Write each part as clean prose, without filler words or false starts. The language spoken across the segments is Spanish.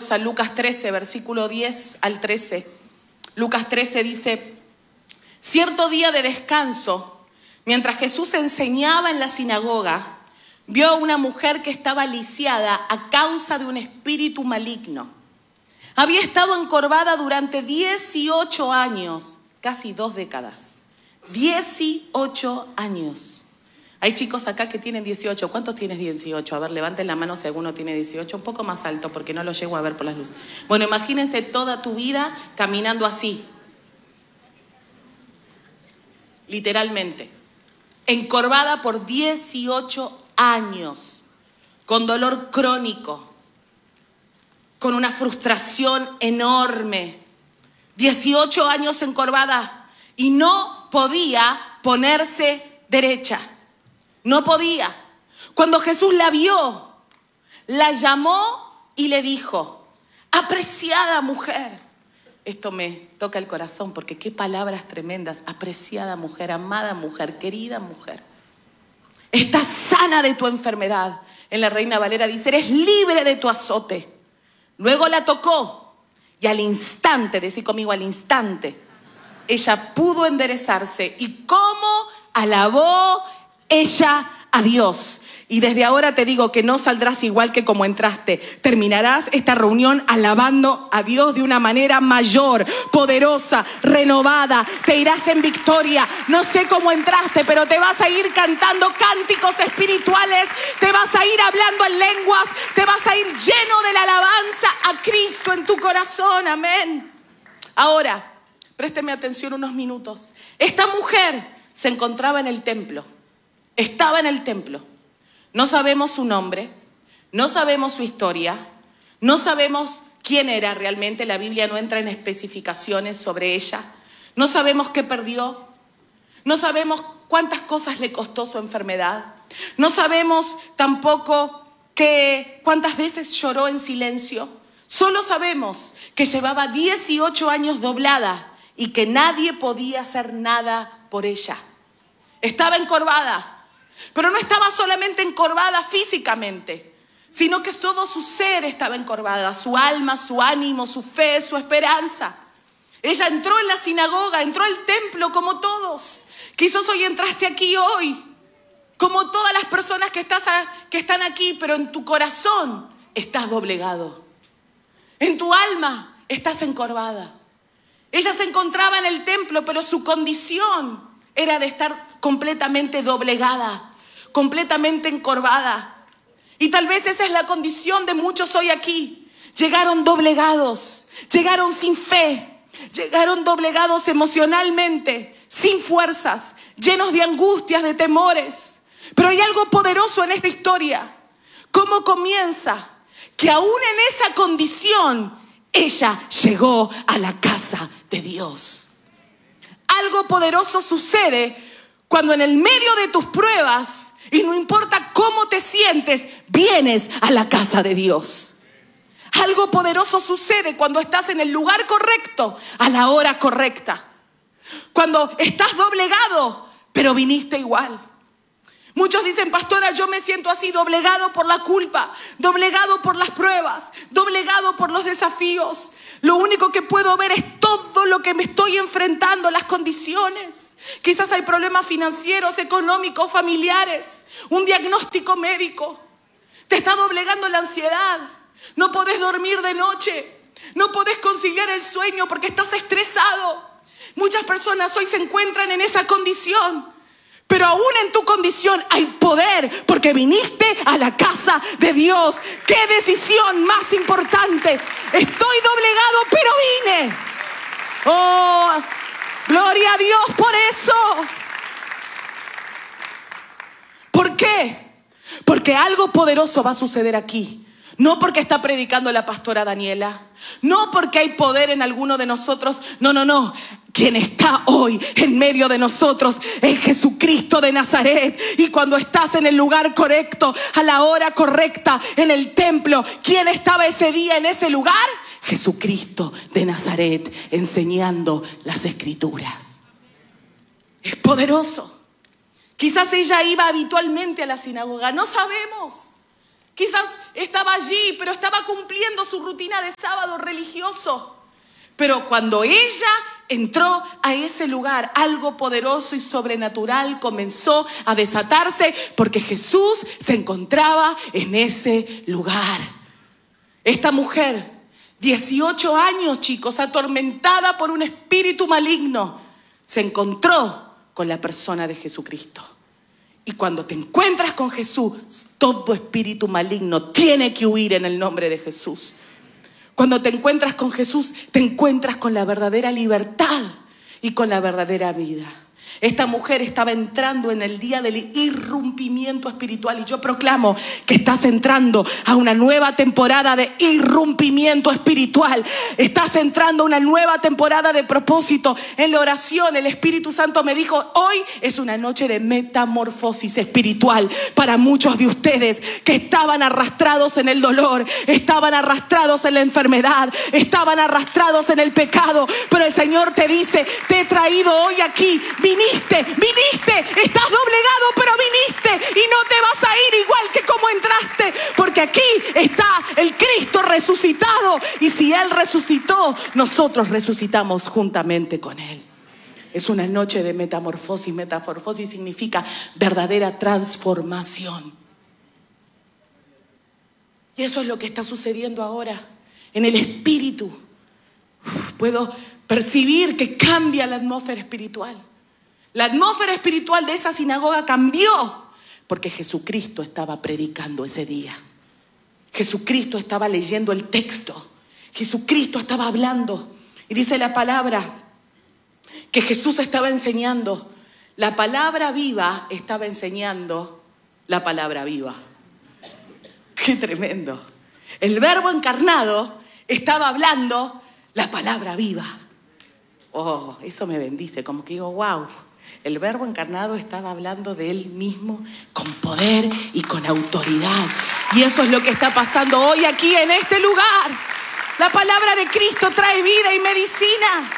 Dios a Lucas 13, versículo 10 al 13. Lucas 13 dice: cierto día de descanso, mientras Jesús enseñaba en la sinagoga, vio a una mujer que estaba lisiada a causa de un espíritu maligno. Había estado encorvada durante 18 años, casi 2 décadas. 18 años. Hay chicos acá que tienen 18. ¿Cuántos tienes 18? A ver, levanten la mano si alguno tiene 18. Un poco más alto porque no lo llego a ver por las luces. Bueno, imagínense toda tu vida caminando así. Literalmente. Encorvada por 18 años. Con dolor crónico. Con una frustración enorme. 18 años encorvada. Y no podía ponerse derecha. No podía. Cuando Jesús la vio, la llamó y le dijo: apreciada mujer. Esto me toca el corazón porque qué palabras tremendas. Apreciada mujer, amada mujer, querida mujer. Estás sana de tu enfermedad. En la Reina Valera dice: eres libre de tu azote. Luego la tocó y al instante, decí conmigo, al instante, ella pudo enderezarse. ¿Y cómo alabó ella a Dios? Y desde ahora te digo que no saldrás igual que como entraste. Terminarás esta reunión alabando a Dios de una manera mayor, poderosa, renovada. Te irás en victoria. No sé cómo entraste, pero te vas a ir cantando cánticos espirituales. Te vas a ir hablando en lenguas. Te vas a ir lleno de la alabanza a Cristo en tu corazón. Amén. Ahora, présteme atención unos minutos. Esta mujer se encontraba en el templo. Estaba en el templo. No sabemos su nombre, no sabemos su historia, no sabemos quién era realmente. La Biblia no entra en especificaciones sobre ella. No sabemos qué perdió. No sabemos cuántas cosas le costó su enfermedad. No sabemos tampoco cuántas veces lloró en silencio. Solo sabemos que llevaba 18 años doblada y que nadie podía hacer nada por ella. Estaba encorvada. Pero no estaba solamente encorvada físicamente, sino que todo su ser estaba encorvada, su alma, su ánimo, su fe, su esperanza. Ella entró en la sinagoga, entró al templo como todos. Quizás hoy entraste aquí hoy, como todas las personas que están aquí, pero en tu corazón estás doblegado. En tu alma estás encorvada. Ella se encontraba en el templo, pero su condición era de estar completamente doblegada, completamente encorvada. Y tal vez esa es la condición de muchos hoy aquí. Llegaron doblegados, llegaron sin fe, llegaron doblegados emocionalmente, sin fuerzas, llenos de angustias, de temores. Pero hay algo poderoso en esta historia. ¿Cómo comienza? Que aún en esa condición, ella llegó a la casa de Dios. Algo poderoso sucede cuando en el medio de tus pruebas, y no importa cómo te sientes, vienes a la casa de Dios. Algo poderoso sucede cuando estás en el lugar correcto, a la hora correcta. Cuando estás doblegado, pero viniste igual. Muchos dicen: pastora, yo me siento así, doblegado por la culpa, doblegado por las pruebas, doblegado por los desafíos. Lo único que puedo ver es todo lo que me estoy enfrentando, las condiciones. Quizás hay problemas financieros, económicos, familiares, un diagnóstico médico. Te está doblegando la ansiedad. No podés dormir de noche. No podés conciliar el sueño porque estás estresado. Muchas personas hoy se encuentran en esa condición. Pero aún en tu condición hay poder porque viniste a la casa de Dios. ¡Qué decisión más importante! Estoy doblegado, pero vine. ¡Oh, gloria a Dios por eso! ¿Por qué? Porque algo poderoso va a suceder aquí. No porque está predicando la pastora Daniela. No porque hay poder en alguno de nosotros. No. Quien está hoy en medio de nosotros es Jesucristo de Nazaret. Y cuando estás en el lugar correcto, a la hora correcta, en el templo, ¿quién estaba ese día en ese lugar? Jesucristo de Nazaret, enseñando las Escrituras. Es poderoso. Quizás ella iba habitualmente a la sinagoga. No sabemos. Quizás estaba allí, pero estaba cumpliendo su rutina de sábado religioso. Pero cuando ella entró a ese lugar, algo poderoso y sobrenatural comenzó a desatarse porque Jesús se encontraba en ese lugar. Esta mujer, 18 años, chicos, atormentada por un espíritu maligno, se encontró con la persona de Jesucristo. Y cuando te encuentras con Jesús, todo espíritu maligno tiene que huir en el nombre de Jesús. Cuando te encuentras con Jesús, te encuentras con la verdadera libertad y con la verdadera vida. Esta mujer estaba entrando en el día del irrumpimiento espiritual y yo proclamo que estás entrando a una nueva temporada de irrumpimiento espiritual. Estás entrando a una nueva temporada de propósito. En la oración el Espíritu Santo me dijo, hoy es una noche de metamorfosis espiritual para muchos de ustedes que estaban arrastrados en el dolor, estaban arrastrados en la enfermedad, estaban arrastrados en el pecado. Pero el Señor te dice, te he traído hoy aquí, viniste, estás doblegado, pero viniste y no te vas a ir igual que como entraste, porque aquí está el Cristo resucitado y si Él resucitó, nosotros resucitamos juntamente con Él. Es una noche de metamorfosis. Metamorfosis significa verdadera transformación. Y eso es lo que está sucediendo ahora en el espíritu. Puedo percibir que cambia la atmósfera espiritual. La atmósfera espiritual de esa sinagoga cambió porque Jesucristo estaba predicando ese día. Jesucristo estaba leyendo el texto. Jesucristo estaba hablando. Y dice la palabra que Jesús estaba enseñando. La palabra viva estaba enseñando la palabra viva. ¡Qué tremendo! El Verbo encarnado estaba hablando la palabra viva. Oh, eso me bendice, como que digo, wow. El Verbo encarnado estaba hablando de Él mismo con poder y con autoridad. Y eso es lo que está pasando hoy aquí en este lugar. La palabra de Cristo trae vida y medicina.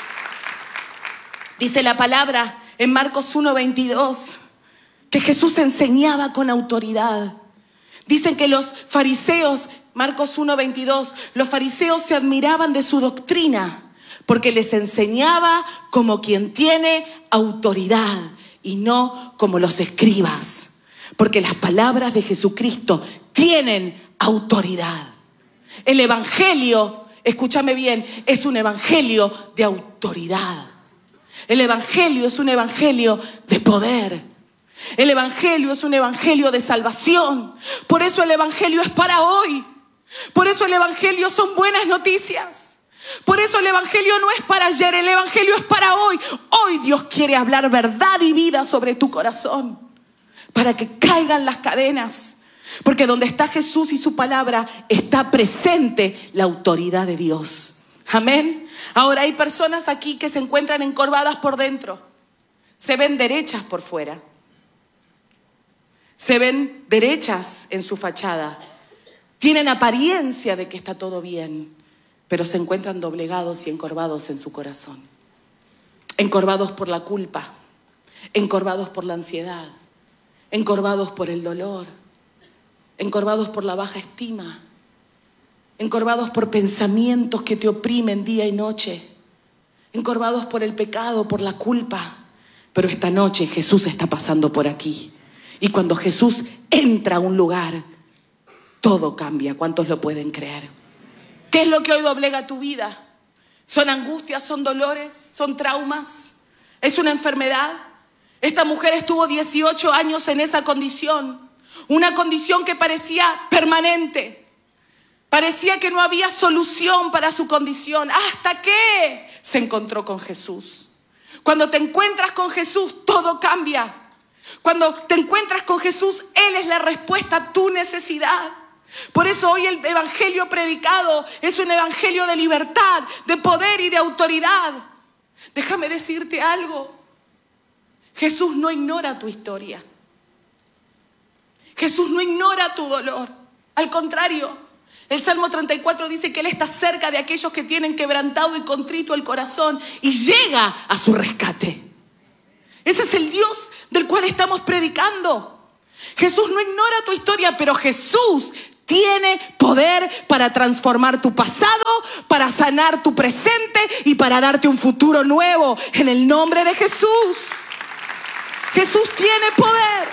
Dice la palabra en Marcos 1:22 que Jesús enseñaba con autoridad. Dicen que los fariseos, Marcos 1:22, los fariseos se admiraban de su doctrina porque les enseñaba como quien tiene autoridad y no como los escribas. Porque las palabras de Jesucristo tienen autoridad. El evangelio, escúchame bien, es un evangelio de autoridad. El evangelio es un evangelio de poder. El evangelio es un evangelio de salvación. Por eso el evangelio es para hoy. Por eso el evangelio son buenas noticias. Por eso el evangelio no es para ayer, el evangelio es para hoy. Hoy Dios quiere hablar verdad y vida sobre tu corazón para que caigan las cadenas. Porque donde está Jesús y su palabra está presente la autoridad de Dios. Amén. Ahora hay personas aquí que se encuentran encorvadas por dentro. Se ven derechas por fuera. Se ven derechas en su fachada. Tienen apariencia de que está todo bien. Pero se encuentran doblegados y encorvados en su corazón. Encorvados por la culpa. Encorvados por la ansiedad. Encorvados por el dolor. Encorvados por la baja estima. Encorvados por pensamientos que te oprimen día y noche. Encorvados por el pecado, por la culpa. Pero esta noche Jesús está pasando por aquí. Y cuando Jesús entra a un lugar, todo cambia. ¿Cuántos lo pueden creer? ¿Qué es lo que hoy doblega tu vida? ¿Son angustias, son dolores, son traumas? ¿Es una enfermedad? Esta mujer estuvo 18 años en esa condición. Una condición que parecía permanente. Parecía que no había solución para su condición. Hasta que se encontró con Jesús. Cuando te encuentras con Jesús, todo cambia. Cuando te encuentras con Jesús, Él es la respuesta a tu necesidad. Por eso hoy el evangelio predicado es un evangelio de libertad, de poder y de autoridad. Déjame decirte algo. Jesús no ignora tu historia. Jesús no ignora tu dolor. Al contrario, el Salmo 34 dice que Él está cerca de aquellos que tienen quebrantado y contrito el corazón y llega a su rescate. Ese es el Dios del cual estamos predicando. Jesús no ignora tu historia, pero Jesús tiene poder para transformar tu pasado, para sanar tu presente y para darte un futuro nuevo. En el nombre de Jesús. Jesús tiene poder.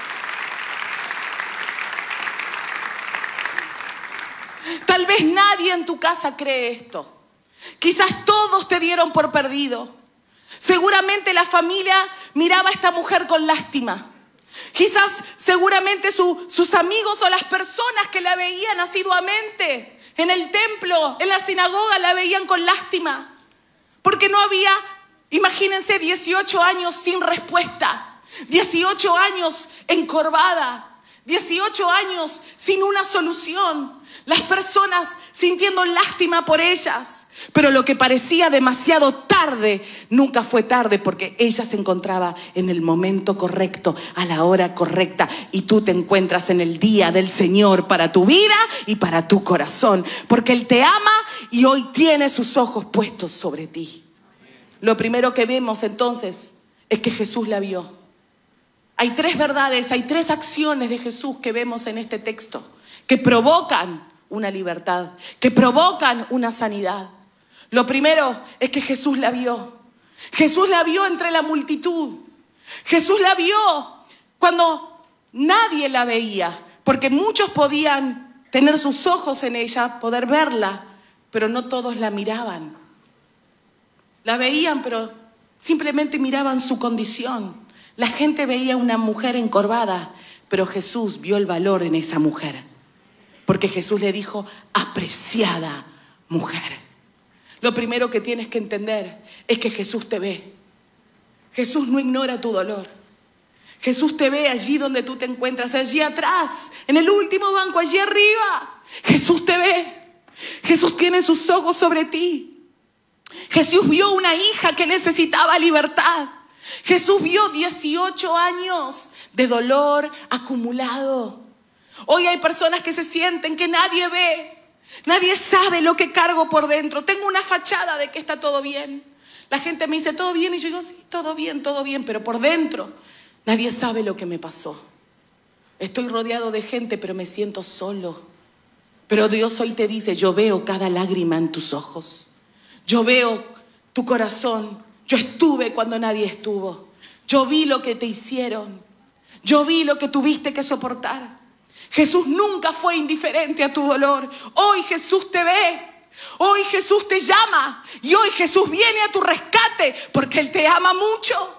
Tal vez nadie en tu casa cree esto. Quizás todos te dieron por perdido. Seguramente la familia miraba a esta mujer con lástima. Quizás seguramente sus amigos o las personas que la veían asiduamente en el templo, en la sinagoga, la veían con lástima. Porque no había, imagínense, 18 años sin respuesta, 18 años encorvada, 18 años sin una solución. Las personas sintiendo lástima por ellas. Pero lo que parecía demasiado tarde, nunca fue tarde, porque ella se encontraba en el momento correcto, a la hora correcta. Y tú te encuentras en el día del Señor para tu vida y para tu corazón. Porque Él te ama y hoy tiene sus ojos puestos sobre ti. Lo primero que vemos entonces es que Jesús la vio. Hay 3 verdades, hay 3 acciones de Jesús que vemos en este texto, que provocan una libertad, que provocan una sanidad. Lo primero es que Jesús la vio. Jesús la vio entre la multitud. Jesús la vio cuando nadie la veía, porque muchos podían tener sus ojos en ella, poder verla, pero no todos la miraban. La veían, pero simplemente miraban su condición. La gente veía una mujer encorvada, pero Jesús vio el valor en esa mujer, porque Jesús le dijo: apreciada mujer. Lo primero que tienes que entender es que Jesús te ve. Jesús no ignora tu dolor. Jesús te ve allí donde tú te encuentras, allí atrás, en el último banco, allí arriba. Jesús te ve. Jesús tiene sus ojos sobre ti. Jesús vio una hija que necesitaba libertad. Jesús vio 18 años de dolor acumulado. Hoy hay personas que se sienten que nadie ve. Nadie sabe lo que cargo por dentro. Tengo una fachada de que está todo bien. La gente me dice, ¿todo bien? Y yo digo, sí, todo bien, pero por dentro nadie sabe lo que me pasó. Estoy rodeado de gente, pero me siento solo. Pero Dios hoy te dice, yo veo cada lágrima en tus ojos. Yo veo tu corazón. Yo estuve cuando nadie estuvo. Yo vi lo que te hicieron. Yo vi lo que tuviste que soportar. Jesús nunca fue indiferente a tu dolor. Hoy Jesús te ve. Hoy Jesús te llama. Y hoy Jesús viene a tu rescate porque Él te ama mucho.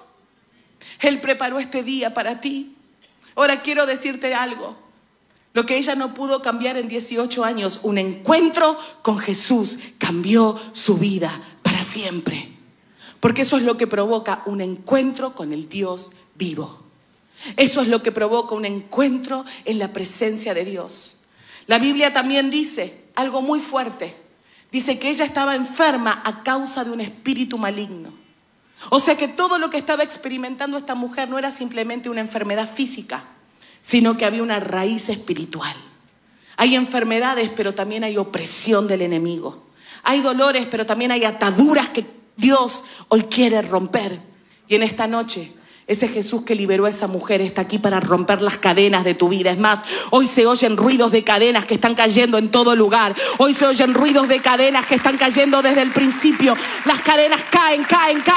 Él preparó este día para ti. Ahora quiero decirte algo. Lo que ella no pudo cambiar en 18 años, un encuentro con Jesús cambió su vida para siempre. Porque eso es lo que provoca un encuentro con el Dios vivo. Eso es lo que provoca un encuentro en la presencia de Dios. La Biblia también dice algo muy fuerte. Dice que ella estaba enferma a causa de un espíritu maligno. O sea que todo lo que estaba experimentando esta mujer no era simplemente una enfermedad física, sino que había una raíz espiritual. Hay enfermedades, pero también hay opresión del enemigo. Hay dolores, pero también hay ataduras que Dios hoy quiere romper. Y en esta noche, ese Jesús que liberó a esa mujer está aquí para romper las cadenas de tu vida. Es más, hoy se oyen ruidos de cadenas que están cayendo en todo lugar. Hoy se oyen ruidos de cadenas que están cayendo desde el principio. Las cadenas caen.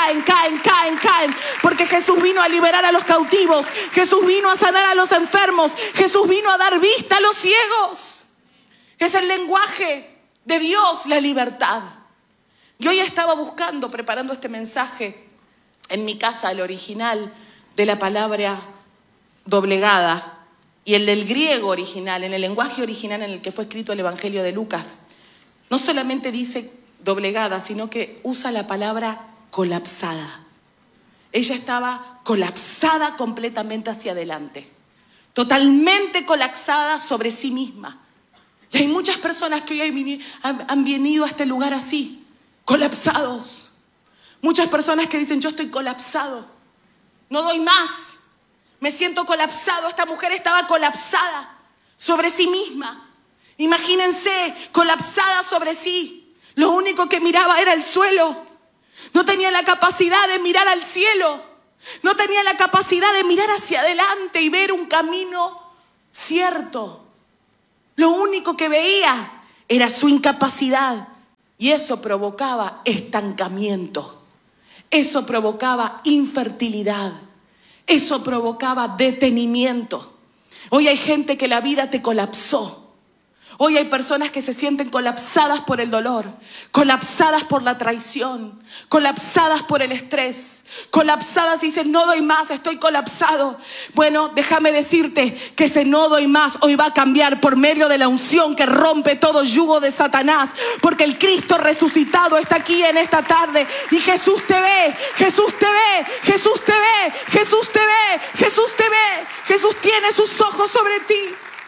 Porque Jesús vino a liberar a los cautivos. Jesús vino a sanar a los enfermos. Jesús vino a dar vista a los ciegos. Es el lenguaje de Dios, la libertad. Yo hoy estaba buscando, preparando este mensaje, en mi casa, el original de la palabra doblegada y el del griego original, en el lenguaje original en el que fue escrito el Evangelio de Lucas, no solamente dice doblegada, sino que usa la palabra colapsada. Ella estaba colapsada completamente hacia adelante, totalmente colapsada sobre sí misma. Y hay muchas personas que hoy han venido a este lugar así, colapsados. Muchas personas que dicen, yo estoy colapsado, no doy más, me siento colapsado. Esta mujer estaba colapsada sobre sí misma. Imagínense, colapsada sobre sí. Lo único que miraba era el suelo. No tenía la capacidad de mirar al cielo. No tenía la capacidad de mirar hacia adelante y ver un camino cierto. Lo único que veía era su incapacidad. Y eso provocaba estancamiento. Eso provocaba infertilidad. Eso provocaba detenimiento. Hoy hay gente que la vida te colapsó. Hoy hay personas que se sienten colapsadas por el dolor, colapsadas por la traición, colapsadas por el estrés, colapsadas y dicen, no doy más, estoy colapsado. Bueno, déjame decirte que ese no doy más hoy va a cambiar por medio de la unción que rompe todo yugo de Satanás, porque el Cristo resucitado está aquí en esta tarde y Jesús te ve, Jesús te ve, Jesús te ve, Jesús te ve, Jesús te ve, Jesús tiene sus ojos sobre ti.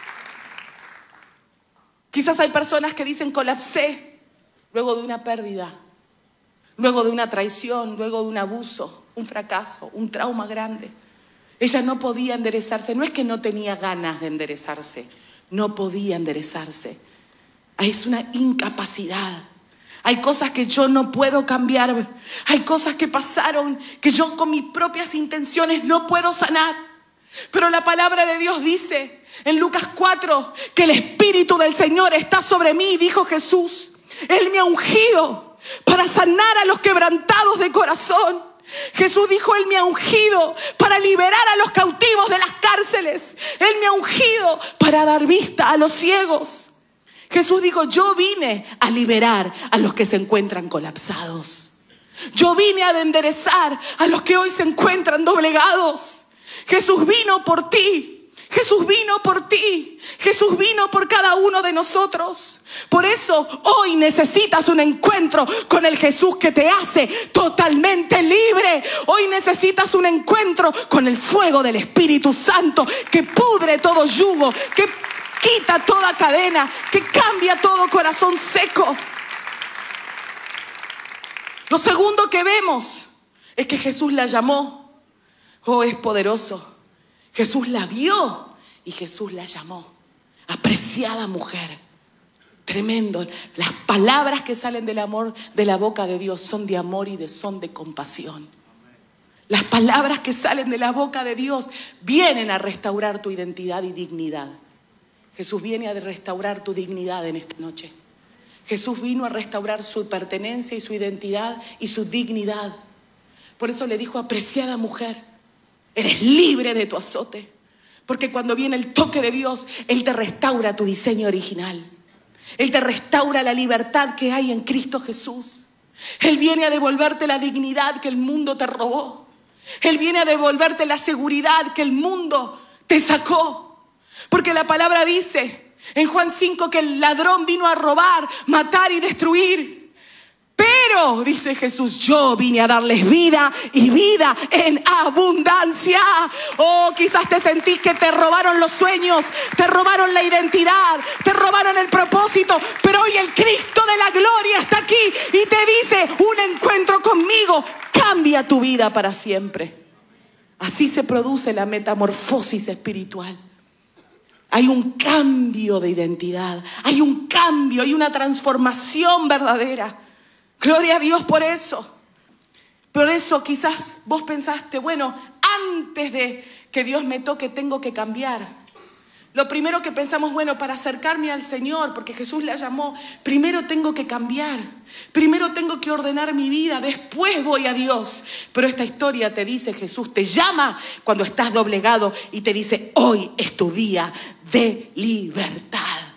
Quizás hay personas que dicen colapsé luego de una pérdida, luego de una traición, luego de un abuso, un fracaso, un trauma grande. Ella no podía enderezarse. No es que no tenía ganas de enderezarse, no podía enderezarse. Es una incapacidad. Hay cosas que yo no puedo cambiar. Hay cosas que pasaron que yo con mis propias intenciones no puedo sanar. Pero la palabra de Dios dice en Lucas 4 que el Espíritu del Señor está sobre mí, dijo Jesús. Él me ha ungido para sanar a los quebrantados de corazón. Jesús dijo, Él me ha ungido para liberar a los cautivos de las cárceles. Él me ha ungido para dar vista a los ciegos. Jesús dijo, yo vine a liberar a los que se encuentran colapsados. Yo vine a enderezar a los que hoy se encuentran doblegados. Jesús vino por ti, Jesús vino por ti, Jesús vino por cada uno de nosotros. Por eso hoy necesitas un encuentro con el Jesús que te hace totalmente libre. Hoy necesitas un encuentro con el fuego del Espíritu Santo que pudre todo yugo, que quita toda cadena, que cambia todo corazón seco. Lo segundo que vemos es que Jesús la llamó. Oh, es poderoso. Jesús la vio y Jesús la llamó. Apreciada mujer. Tremendo. Las palabras que salen del amor de la boca de Dios son de amor y son de compasión. Las palabras que salen de la boca de Dios vienen a restaurar tu identidad y dignidad. Jesús viene a restaurar tu dignidad en esta noche. Jesús vino a restaurar su pertenencia y su identidad y su dignidad. Por eso le dijo, apreciada mujer, eres libre de tu azote. Porque cuando viene el toque de Dios, Él te restaura tu diseño original. Él te restaura la libertad que hay en Cristo Jesús. Él viene a devolverte la dignidad que el mundo te robó. Él viene a devolverte la seguridad que el mundo te sacó. Porque la palabra dice en Juan 5 que el ladrón vino a robar, matar y destruir. Pero, dice Jesús, yo vine a darles vida y vida en abundancia. Oh, quizás te sentís que te robaron los sueños, te robaron la identidad, te robaron el propósito. Pero hoy el Cristo de la gloria está aquí y te dice, un encuentro conmigo cambia tu vida para siempre. Así se produce la metamorfosis espiritual. Hay un cambio de identidad, hay un cambio, hay una transformación verdadera. Gloria a Dios por eso. Por eso quizás vos pensaste, bueno, antes de que Dios me toque tengo que cambiar. Lo primero que pensamos, bueno, para acercarme al Señor, porque Jesús la llamó, primero tengo que cambiar. Primero tengo que ordenar mi vida, después voy a Dios. Pero esta historia te dice, Jesús te llama cuando estás doblegado y te dice, hoy es tu día de libertad.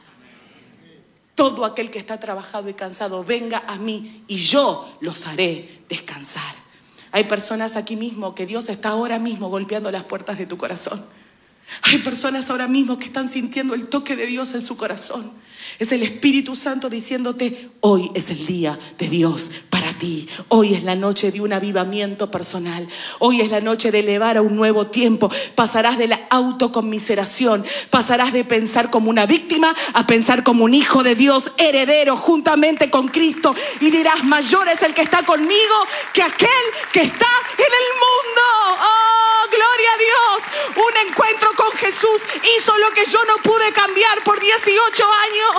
Todo aquel que está trabajado y cansado, venga a mí y yo los haré descansar. Hay personas aquí mismo que Dios está ahora mismo golpeando las puertas de tu corazón. Hay personas ahora mismo que están sintiendo el toque de Dios en su corazón. Es el Espíritu Santo diciéndote, hoy es el día de Dios para ti. Hoy es la noche de un avivamiento personal. Hoy es la noche de elevar a un nuevo tiempo. Pasarás de la autoconmiseración. Pasarás de pensar como una víctima a pensar como un hijo de Dios, heredero juntamente con Cristo. Y dirás, mayor es el que está conmigo que aquel que está en el mundo. ¡Oh, gloria a Dios! Un encuentro con Jesús hizo lo que yo no pude cambiar por 18 años.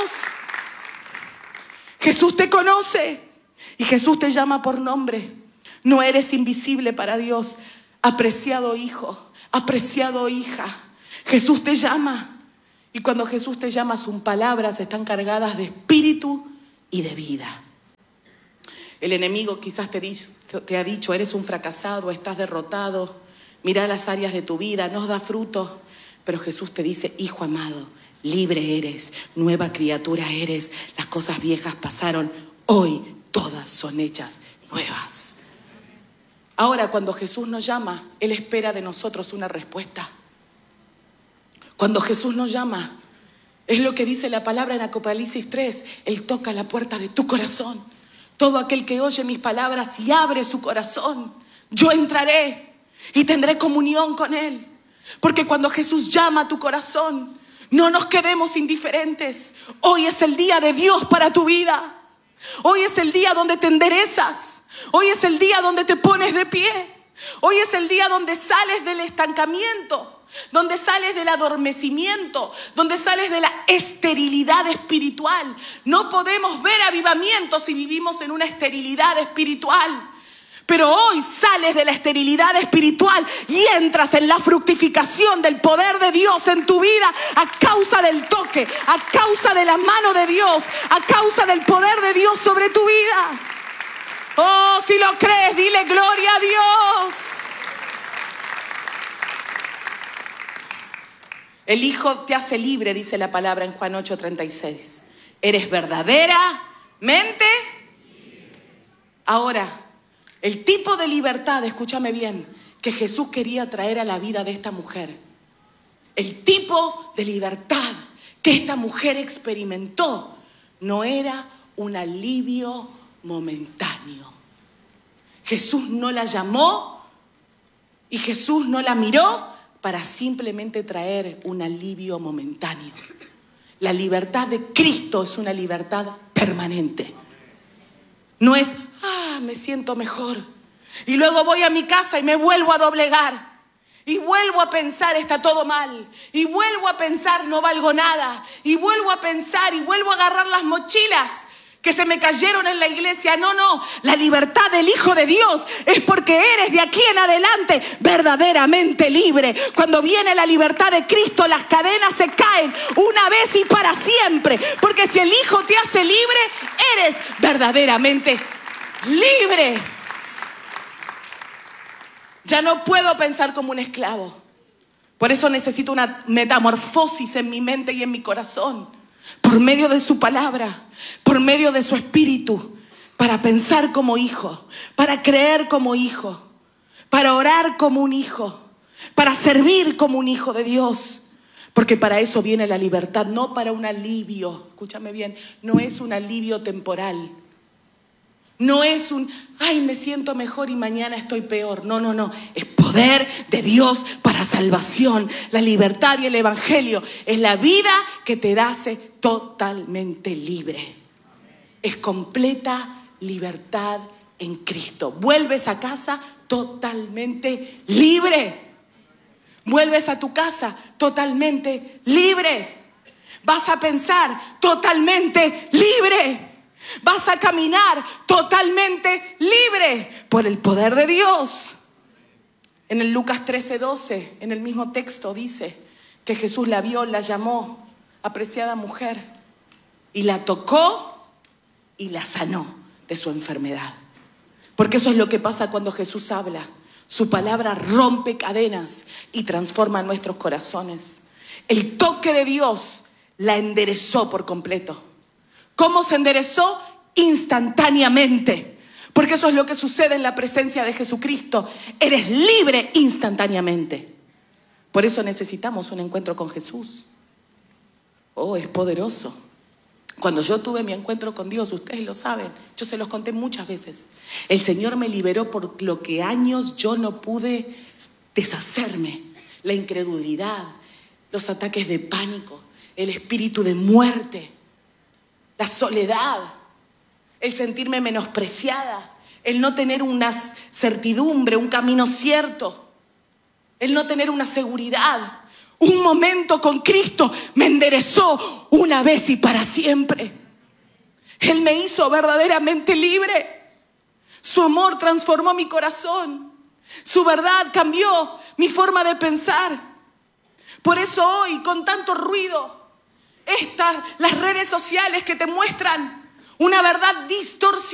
Jesús te conoce y Jesús te llama por nombre. No eres invisible para Dios. Apreciado hijo, apreciado hija, Jesús te llama. Y cuando Jesús te llama, sus palabras están cargadas de espíritu y de vida. El enemigo quizás te ha dicho, eres un fracasado, estás derrotado, mira las áreas de tu vida, no da fruto. Pero Jesús te dice, hijo amado, libre eres, nueva criatura eres, las cosas viejas pasaron, hoy todas son hechas nuevas. Ahora, cuando Jesús nos llama, Él espera de nosotros una respuesta. Cuando Jesús nos llama, es lo que dice la palabra en Apocalipsis 3, Él toca la puerta de tu corazón. Todo aquel que oye mis palabras y abre su corazón, yo entraré y tendré comunión con Él. Porque cuando Jesús llama a tu corazón, no nos quedemos indiferentes. Hoy es el día de Dios para tu vida. Hoy es el día donde te enderezas. Hoy es el día donde te pones de pie. Hoy es el día donde sales del estancamiento, donde sales del adormecimiento, donde sales de la esterilidad espiritual. No podemos ver avivamiento si vivimos en una esterilidad espiritual. Pero hoy sales de la esterilidad espiritual y entras en la fructificación del poder de Dios en tu vida a causa del toque, a causa de la mano de Dios, a causa del poder de Dios sobre tu vida. Oh, si lo crees, dile gloria a Dios. El Hijo te hace libre, dice la palabra en Juan 8:36. Eres verdaderamente. Ahora, el tipo de libertad, escúchame bien, que Jesús quería traer a la vida de esta mujer. El tipo de libertad que esta mujer experimentó no era un alivio momentáneo. Jesús no la llamó y Jesús no la miró para simplemente traer un alivio momentáneo. La libertad de Cristo es una libertad permanente. No es, me siento mejor. Y luego voy a mi casa y me vuelvo a doblegar. Y vuelvo a pensar, está todo mal. Y vuelvo a pensar, no valgo nada. Y vuelvo a pensar y vuelvo a agarrar las mochilas que se me cayeron en la iglesia. No, la libertad del Hijo de Dios es porque eres de aquí en adelante verdaderamente libre. Cuando viene la libertad de Cristo, las cadenas se caen una vez y para siempre. Porque si el Hijo te hace libre, eres verdaderamente libre. Ya no puedo pensar como un esclavo. Por eso necesito una metamorfosis en mi mente y en mi corazón. Por medio de su palabra, por medio de su espíritu, para pensar como hijo, para creer como hijo, para orar como un hijo, para servir como un hijo de Dios. Porque para eso viene la libertad, no para un alivio. Escúchame bien, no es un alivio temporal. No es un, me siento mejor y mañana estoy peor. No. Es poder de Dios para salvación. La libertad y el evangelio es la vida que te hace totalmente libre. Es completa libertad en Cristo. Vuelves a casa totalmente libre. Vuelves a tu casa totalmente libre. Vas a pensar totalmente libre. Vas a caminar totalmente libre por el poder de Dios. En el Lucas 13:12, en el mismo texto dice que Jesús la vio, la llamó, apreciada mujer, y la tocó y la sanó de su enfermedad. Porque eso es lo que pasa cuando Jesús habla. Su palabra rompe cadenas y transforma nuestros corazones. El toque de Dios la enderezó por completo. ¿Cómo se enderezó? Instantáneamente. Porque eso es lo que sucede en la presencia de Jesucristo. Eres libre instantáneamente. Por eso necesitamos un encuentro con Jesús. Oh, es poderoso. Cuando yo tuve mi encuentro con Dios, ustedes lo saben, yo se los conté muchas veces. El Señor me liberó por lo que años yo no pude deshacerme. La incredulidad, los ataques de pánico, el espíritu de muerte, la soledad, el sentirme menospreciada, el no tener una certidumbre, un camino cierto, el no tener una seguridad. Un momento con Cristo me enderezó una vez y para siempre. Él me hizo verdaderamente libre. Su amor transformó mi corazón. Su verdad cambió mi forma de pensar. Por eso hoy, con tanto ruido, las redes sociales que te muestran una verdad distorsionada,